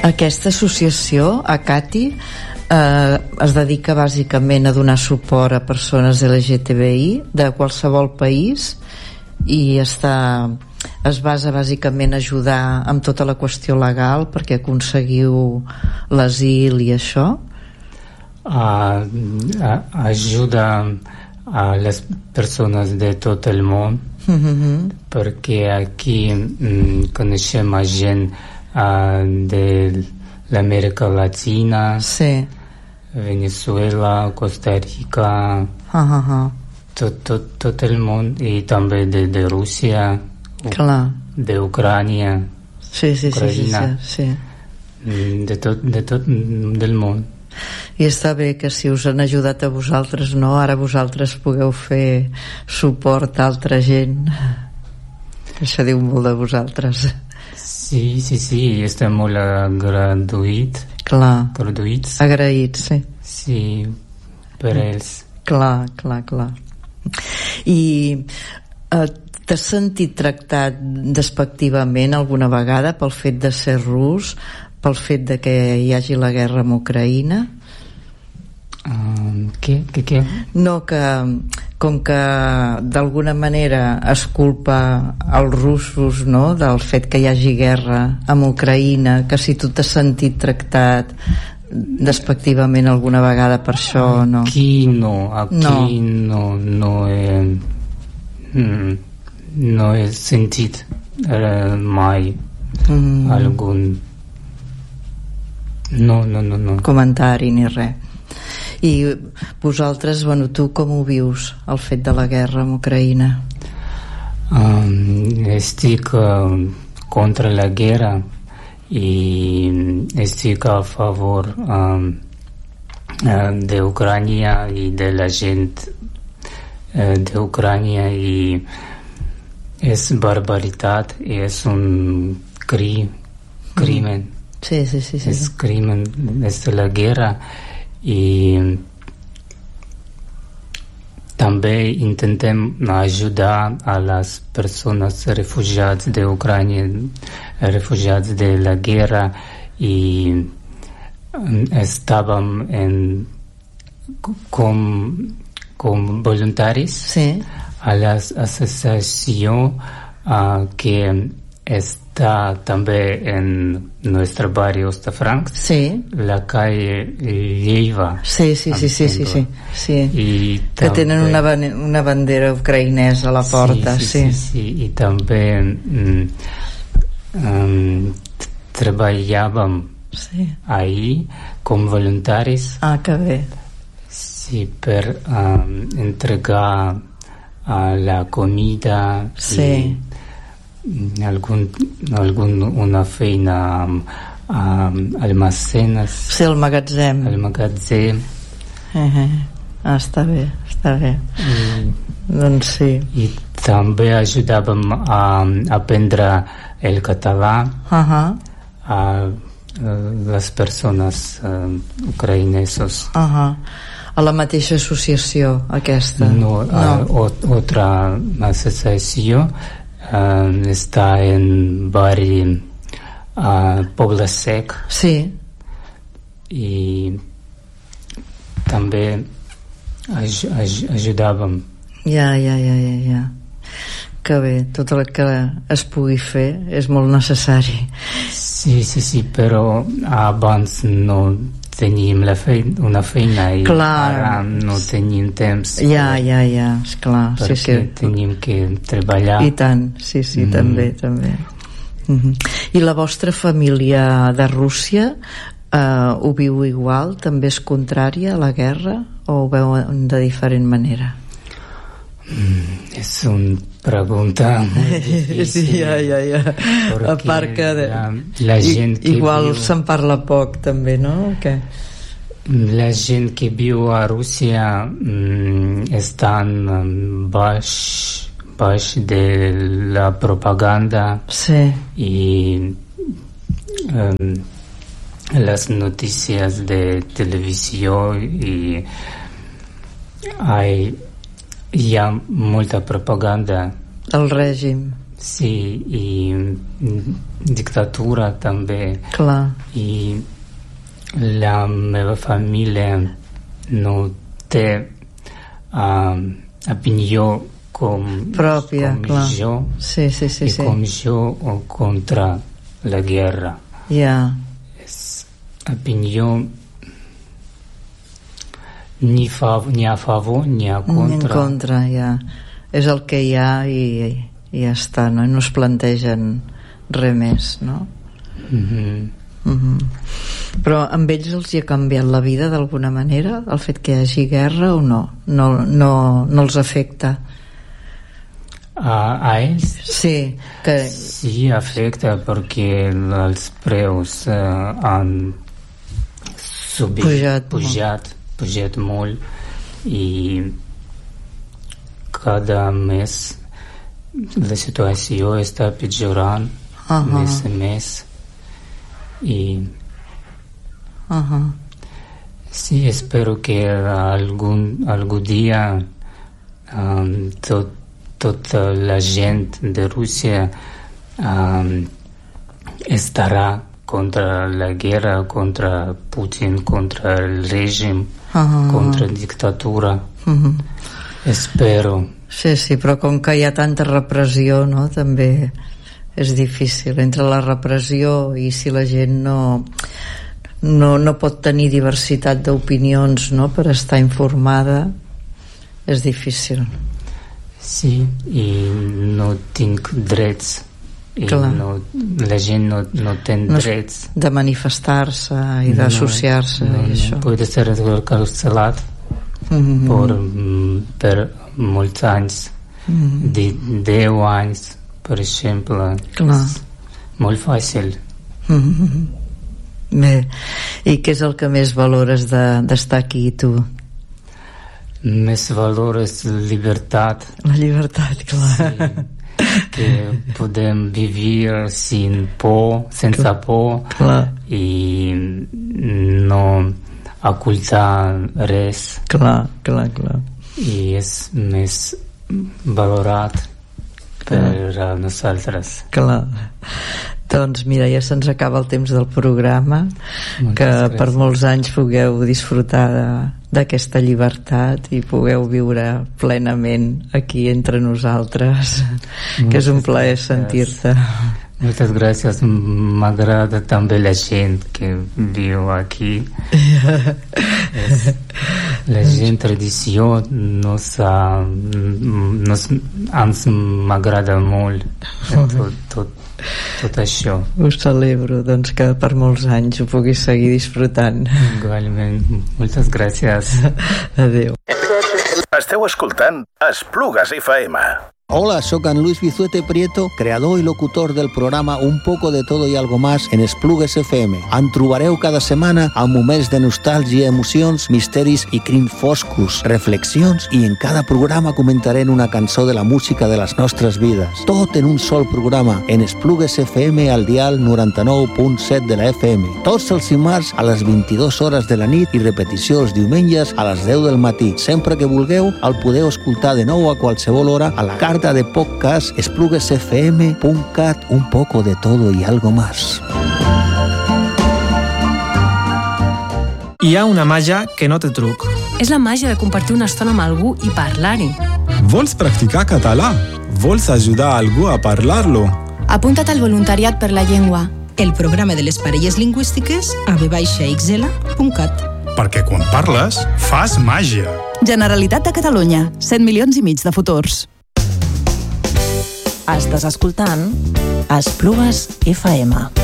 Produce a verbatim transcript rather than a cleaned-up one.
Aquesta associació, ACATI, eh, es dedica bàsicament a donar suport a persones L G T B I de qualsevol país i està, es basa bàsicament a ajudar amb tota la qüestió legal perquè aconseguiu l'asil i això. Uh, ajuda a les persones de tot el món, mm-hmm. perquè aquí mm, coneixem a gent uh, de l'Amèrica Latina, sí. Venezuela, Costa Rica, uh-huh. tot, tot, tot el món, i també de, de Rússia, d'Ucrània, sí, sí, Ucraïna, sí, sí, sí. De tot, de tot del món. I està bé que si us han ajudat a vosaltres, no? Ara vosaltres pugueu fer suport a altra gent. Això diu molt de vosaltres. Sí, sí, sí, estem molt agraïts. Clar, agraïts. Agraïts, sí. Sí, per ells. Clar, clar, clar. I eh, t'has sentit tractat despectivament alguna vegada pel fet de ser rus, pel fet de que hi hagi la guerra amb Ucraïna? Um, què, què, què? No, que com que d'alguna manera es culpa als russos, no?, del fet que hi hagi guerra amb Ucraïna, que si tu t'has sentit tractat despectivament alguna vegada per això, no? Aquí no, aquí no, no, no he no he sentit eh, mai mm. algun no, no, no, no comentari ni res. I vosaltres, bueno, tu com ho vius, el fet de la guerra amb Ucraïna? Um, estic uh, contra la guerra i estic a favor um, uh, d'Ucrània i de la gent uh, d'Ucrània, i és barbaritat, és un cri, crimen. Sí, sí, sí, sí. És crimen, és de la guerra. I també intentem ajudar a les persones refugiats d'Ucrània, refugiats de la guerra, i estàvem en, com, com voluntaris, sí, a l'associació uh, que està també en nostre barri Hostafrancs, sí, la calle Lleida. Sí, sí, sí, sí, sí, sí, sí. I que també, tenen una, una bandera ucraïnesa a la porta, sí. Sí, sí, sí, sí. I també um, um, treballàvem sí. ahir com voluntaris. Ah, que bé. Sí, per um, entregar uh, la comida, sí. i algun, algun, una feina amb um, almacenes. Sí, el magatzem. El magatzem. Uh-huh. Ah, està bé, està bé. I, doncs sí. I també ajudàvem a aprendre el català uh-huh. a, a les persones uh, ucraïneses. Uh-huh. A la mateixa associació aquesta? No, no. A otra associació. Uh, està en barri uh, Poble Sec, sí, i també aj aj ajudàvem. Ja, ja, ja, ja, ja. Que bé, tot el que es pugui fer és molt necessari. Sí, sí, sí, però abans no teníem la feina, una feina, i clar. Ara no tenim temps. Ja, ja, ja, esclar. Perquè sí, sí. tenim que treballar. I tant, sí, sí, mm. també, també. Mm-hmm. I la vostra família de Rússia eh, ho viu igual? També és contrària a la guerra o ho veuen de diferent manera? Mm, és una pregunta molt difícil. Sí, ja, ja, ja. A part que de... la, la gent que igual viu... se'n parla poc també, no? Que... La gent que viu a Rússia mm, estan baix, baix de la propaganda, sí. i um, les notícies de televisió, i hay, hi ha molta propaganda. El règim. Sí, i dictadura també. Clar. I la meva família no té uh, opinió com, pròpia, com clar. jo, sí, sí, sí, i sí. com jo o contra la guerra. Ja. Yeah. És opinió ni, fav ni a favor ni a contra. Ni en contra, ja. És el que hi ha i, i ja està, no? I no es plantegen res més, no? Mm-hmm. Mm-hmm. Però amb ells els hi ha canviat la vida d'alguna manera, el fet que hi hagi guerra o no? No, no, no els afecta? A, a ells? Sí, que... sí, afecta perquè els preus eh, han subit, pujat, pujat, pujat molt i cada mes la situació està pitjorant uh-huh. més a més i uh-huh. sí, espero que algun, algun dia um, tot, tota la gent de Rússia um, estarà contra la guerra, contra Putin, contra el règim, uh-huh. contra la dictadura. Uh-huh. Espero. Sí, sí, però com que hi ha tanta repressió, no?, també és difícil. Entre la repressió i si la gent no, no, no pot tenir diversitat d'opinions, no?, per estar informada, és difícil. Sí, i no tinc drets. I no, la gent no, no té no drets. De manifestar-se i d'associar-se no, no, i això. No puede ser encarcelat mm-hmm. per, per molts anys. Mm-hmm. De deu anys, per exemple. Clar. És molt fàcil. Mm-hmm. Bé, i què és el que més valores de, d'estar aquí, tu? Més valores la llibertat. La llibertat, clar. Sí. Que podem vivir sin por, sense clar. Por clar. I no ocultar res. Clar, clar, clar. I és més valorat per a nosaltres. Clar. Doncs mira, ja se'ns acaba el temps del programa. Moltes que gràcies. Per molts anys pugueu disfrutar de, d'aquesta llibertat i pugueu viure plenament aquí entre nosaltres. Moltes que és un plaer gràcies. Sentir-te. Moltes gràcies. M'agrada també la gent que viu aquí. És, la gent tradició no s'ha, no, ens m'agrada molt tot, tot tot això. Ho celebro, doncs, que per molts anys ho puguis seguir disfrutant. Igualment, moltes gràcies. Adéu. Esteu escoltant Esplugues F M. Hola, soc en Luis Bizuete Prieto, creador i locutor del programa Un poco de todo y algo más en Esplugues F M. En trobareu cada setmana amb moments de nostàlgia, emocions, misteris i crims foscos, reflexions, i en cada programa comentarem una cançó de la música de les nostres vides. Tot en un sol programa, en Esplugues F M al dial noranta-nou punt set de la F M. Tots els dimarts a les vint-i-dues hores de la nit i repetició els diumenges a les deu del matí. Sempre que vulgueu, el podeu escoltar de nou a qualsevol hora a la carta de podcast esplugues f m punt cat, un poco de todo y algo más. Hi ha una màgia que no té truc. És la màgia de compartir una estona amb algú i parlar-hi. Vols practicar català? Vols ajudar algú a parlar-lo? Apunta't al voluntariat per la llengua. El programa de les parelles lingüístiques a v baixa x l punt cat. Perquè quan parles, fas màgia. Generalitat de Catalunya. set milions i mig de futurs. Estàs escoltant Esplugues F M.